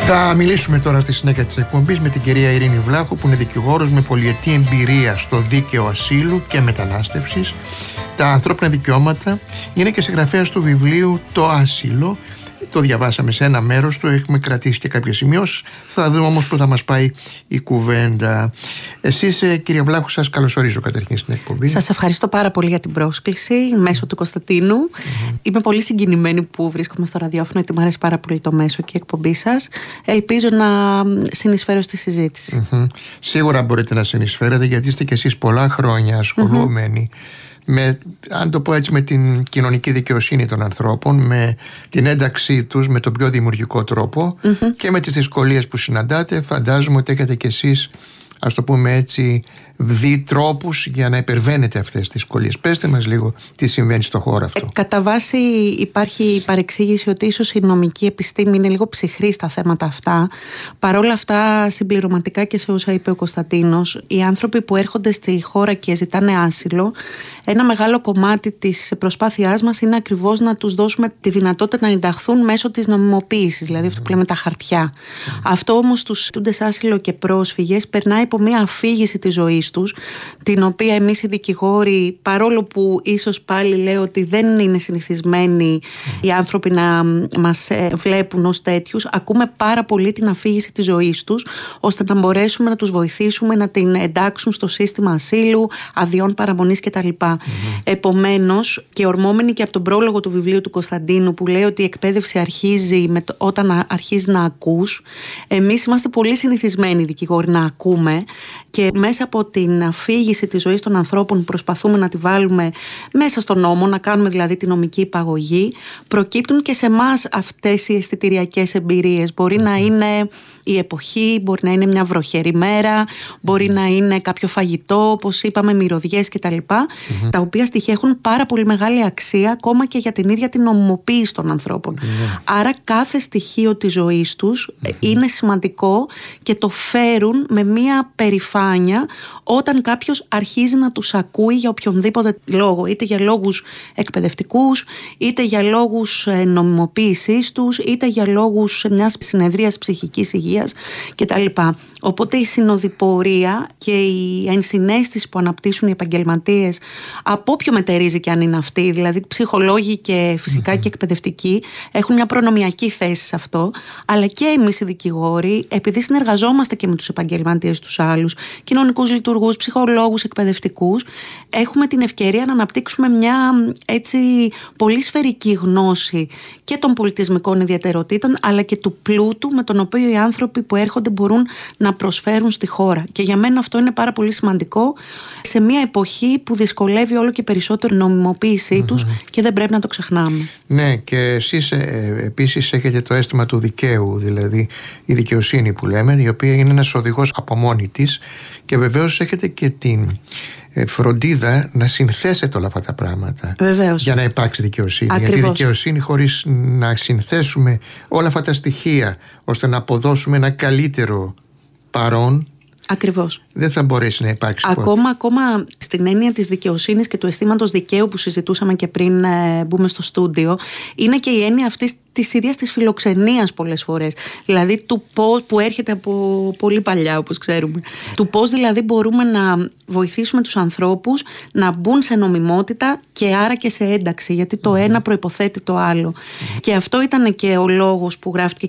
Θα μιλήσουμε τώρα στη συνέχεια της εκπομπής με την κυρία Ειρήνη Βλάχου, που είναι δικηγόρος με πολυετή εμπειρία στο δίκαιο ασύλου και μετανάστευσης, τα ανθρώπινα δικαιώματα. Είναι και συγγραφέας του βιβλίου «Το άσυλο». Το διαβάσαμε σε ένα μέρος του, έχουμε κρατήσει και κάποιες σημειώσεις. Θα δούμε όμως που θα μας πάει η κουβέντα. Εσείς, κυρία Βλάχου, σας καλωσορίζω καταρχήν στην εκπομπή. Σας ευχαριστώ πάρα πολύ για την πρόσκληση μέσω του Κωνσταντίνου. Είμαι πολύ συγκινημένη που βρίσκομαι στο ραδιόφωνο, γιατί μου αρέσει πάρα πολύ το μέσο και η εκπομπή σας. Ελπίζω να συνεισφέρω στη συζήτηση. Σίγουρα μπορείτε να συνεισφέρετε, γιατί είστε κι εσείς πολλά χρόνια ασχολούμενοι με, αν το πω έτσι, με την κοινωνική δικαιοσύνη των ανθρώπων, με την ένταξή τους με τον πιο δημιουργικό τρόπο και με τις δυσκολίες που συναντάτε. Φαντάζομαι ότι έχετε κι εσείς, ας το πούμε έτσι, δει τρόπους για να υπερβαίνετε αυτές τις δυσκολίες. Πέστε μας λίγο τι συμβαίνει στο χώρο αυτό. Κατά βάση υπάρχει παρεξήγηση ότι ίσως η νομική επιστήμη είναι λίγο ψυχρή στα θέματα αυτά. Παρόλα αυτά, συμπληρωματικά και σε όσα είπε ο Κωνσταντίνος, οι άνθρωποι που έρχονται στη χώρα και ζητάνε άσυλο, ένα μεγάλο κομμάτι της προσπάθειάς μας είναι ακριβώς να τους δώσουμε τη δυνατότητα να ενταχθούν μέσω της νομιμοποίησης, δηλαδή αυτό που λέμε τα χαρτιά. Αυτό όμως τους ζητούντες άσυλο και πρόσφυγες περνάει από μια αφήγηση της ζωής τους, την οποία εμείς οι δικηγόροι, παρόλο που ίσως πάλι λέω ότι δεν είναι συνηθισμένοι οι άνθρωποι να μας βλέπουν ως τέτοιους, ακούμε πάρα πολύ την αφήγηση της ζωής τους, ώστε να μπορέσουμε να τους βοηθήσουμε να την εντάξουν στο σύστημα ασύλου, αδειών παραμονής κτλ. Επομένως, και ορμόμενοι και από τον πρόλογο του βιβλίου του Κωνσταντίνου, που λέει ότι η εκπαίδευση αρχίζει όταν αρχίζει να ακούς, εμείς είμαστε πολύ συνηθισμένοι δικηγόροι να ακούμε, και μέσα από την αφήγηση της ζωής των ανθρώπων προσπαθούμε να τη βάλουμε μέσα στον νόμο, να κάνουμε δηλαδή τη νομική υπαγωγή. Προκύπτουν και σε εμάς αυτές οι αισθητηριακές εμπειρίες. Μπορεί να είναι η εποχή, μπορεί να είναι μια βροχερή μέρα, μπορεί να είναι κάποιο φαγητό, όπως είπαμε, μυρωδιές κτλ. Τα οποία στοιχεία έχουν πάρα πολύ μεγάλη αξία ακόμα και για την ίδια την νομιμοποίηση των ανθρώπων. Άρα κάθε στοιχείο της ζωής τους είναι σημαντικό και το φέρουν με μια περηφάνεια όταν κάποιος αρχίζει να τους ακούει για οποιονδήποτε λόγο, είτε για λόγους εκπαιδευτικούς, είτε για λόγους νομιμοποίησής τους, είτε για λόγους μιας συνεδρίας ψυχικής υγείας κτλ. Οπότε η συνοδοιπορία και η ενσυναίσθηση που αναπτύσσουν οι επαγγελματίες, από όποιο μετερίζει και αν είναι αυτοί, δηλαδή ψυχολόγοι και φυσικά και εκπαιδευτικοί, έχουν μια προνομιακή θέση σε αυτό, αλλά και εμείς οι δικηγόροι, επειδή συνεργαζόμαστε και με τους επαγγελματίες τους άλλους, κοινωνικούς λειτουργούς, ψυχολόγους, εκπαιδευτικούς, έχουμε την ευκαιρία να αναπτύξουμε μια έτσι πολύ σφαιρική γνώση και των πολιτισμικών ιδιαιτεροτήτων, αλλά και του πλούτου με τον οποίο οι άνθρωποι που έρχονται μπορούν να προσφέρουν στη χώρα. Και για μένα αυτό είναι πάρα πολύ σημαντικό σε μια εποχή που δυσκολεύει όλο και περισσότερο η νομιμοποίησή τους και δεν πρέπει να το ξεχνάμε. Ναι, και εσείς επίσης έχετε το αίσθημα του δικαίου, δηλαδή η δικαιοσύνη που λέμε, η οποία είναι ένας οδηγός από μόνη της, και βεβαίως έχετε και την φροντίδα να συνθέσετε όλα αυτά τα πράγματα. Βεβαίως. Για να υπάρξει δικαιοσύνη. Ακριβώς. Γιατί δικαιοσύνη χωρίς να συνθέσουμε όλα αυτά τα στοιχεία ώστε να αποδώσουμε ένα καλύτερο παρόν, ακριβώς, δεν θα μπορέσει να υπάρξει ακόμα στην έννοια της δικαιοσύνης και του αισθήματος δικαίου που συζητούσαμε και πριν μπούμε στο στούντιο, είναι και η έννοια αυτής της ίδιας της φιλοξενίας πολλές φορές. Δηλαδή του πώς, που έρχεται από πολύ παλιά, όπως ξέρουμε, του πώς δηλαδή μπορούμε να βοηθήσουμε τους ανθρώπους να μπουν σε νομιμότητα και άρα και σε ένταξη, γιατί το ένα προϋποθέτει το άλλο. Και αυτό ήταν και ο λόγος που γράφτηκε